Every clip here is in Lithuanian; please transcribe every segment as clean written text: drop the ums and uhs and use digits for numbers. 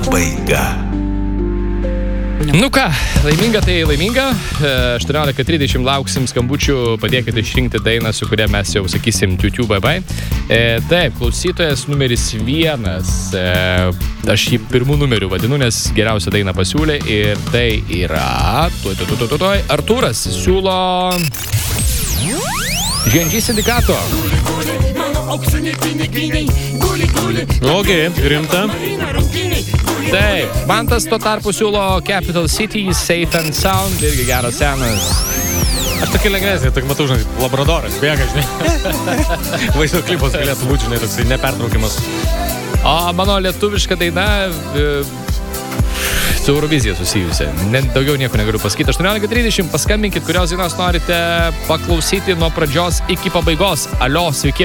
pabaiga. Nu ką, laiminga tai laiminga. 18:30 lauksim skambučių, padėkite išrinkti dainą, su kuria mes jau sakysim tiu bye bye. Taip, klausytojas numeris 1. Aš jį pirmų numerių vadinu, nes geriausią dainą pasiūlė ir tai yra... Artūras siūlo... GNG Sindikato. Ok, rimta. Taip, Mantas tuo tarpu siūlo Capital City, Safe and Sound, irgi geras senas. Aš tokį lengvesnį, tokį matau, žinai, labradoras, bėga, žinai. Vaizdo klipas galėtų būti, žinai, toksai nepertraukimas. O mano lietuviška daina su Eurovizija susijusi. Daugiau nieko negaliu pasakyti. 18:30, paskambinkit, kurios dainos norite paklausyti nuo pradžios iki pabaigos. Alio, sveiki.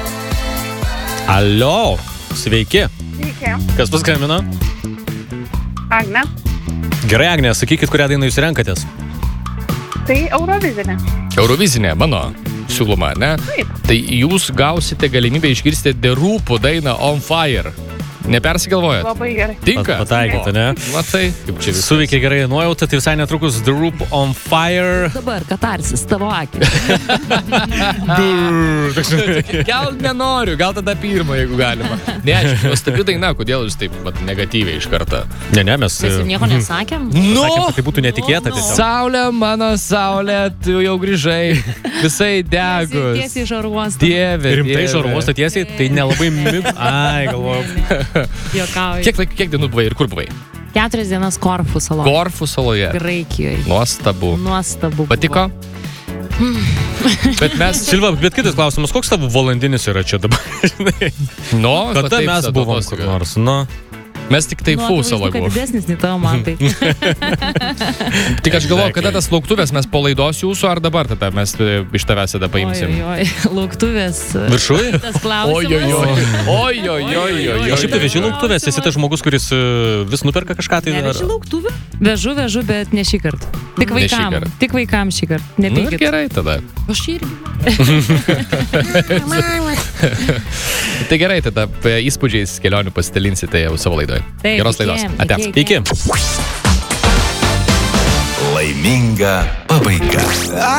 Alio, sveiki. Sveiki. Kas paskambino? Agne. Gerai, Agne, sakykit, kurią dainą jūs renkatės. Tai Eurovizinė. Eurovizinė, mano siūloma, ne? Taip. Tai jūs gausite galimybę išgirsti The Roop dainą On Fire. Nepersigalvojat? Labai gerai. Tinka? Pataikėte, ne? Matai, kaip čia viskas. Suveikė gerai nuojauta, tai visai netrukus The Roop On Fire. Dabar katarsis tavo akį. Gal nenoriu, gal tada pirmą, jeigu galima. Ne, aš nuostabi daina, kodėl jūs taip negatyviai iš karto. Ne, mes... Mes jau nieko nesakėm. Sakėm, kad tai būtų netikėta tiesiog. Saulė, mano saulė, tu jau grįžai, visai degus. Tiesiai iš oro uosto. Dieve, Rimtai iš oro uosto tiesiai, tai nelabai Ai, galvoju. Juokauju. Kiek dienų buvai ir kur buvai? 4 dienas Korfų saloje. Korfų saloje. Graikijoje. Nuostabu. Nuostabu. Patiko? Bet mes... Silva, bet kitas klausimas, koks tavo valandinis yra čia dabar? No, Kada mes buvom kur nors? Nu. Mes tik Taifų saloje Kad buvom. didesnis nei tavo mantai. Tik aš galvoju, kada tas lauktuvės mes po laidos jūsų, ar dabar tada mes iš tavęs tada paimsim? Oi, lauktuvės. Viršui? Tas klausimas. Oi. Aš šiaip tai veži lauktuvės, esi tas žmogus, kuris vis nuperka kažką tai. Neveži lauktuvių? Vežu, bet ne šį kartą. Tik Ne šį vaikam. kartą. Tik vaikam šį kartą. Nu, Nepykit. gerai tada. Aš irgi. Tai gerai, tada įspūdžiais kelionių pasidalinsite jau savo laidoje. Taip, Geros laidos. Ate. iki. Iki. Laiminga pabaiga.